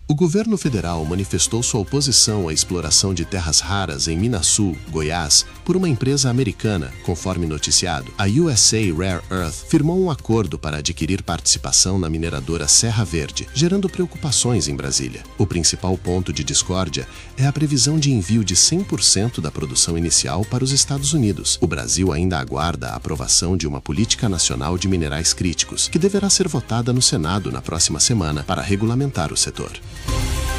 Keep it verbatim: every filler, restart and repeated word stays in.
O governo federal manifestou sua oposição à exploração de terras raras em Minasul, Goiás, por uma empresa americana, conforme noticiado. A U S A Rare Earth firmou um acordo para adquirir participação na mineradora Serra Verde, gerando preocupações em Brasília. O principal ponto de discórdia é a previsão de envio de cem por cento da produção inicial para os Estados Unidos. O Brasil ainda aguarda a aprovação de uma política nacional de minerais críticos, que deverá ser votada no Senado na próxima semana para regulamentar o setor.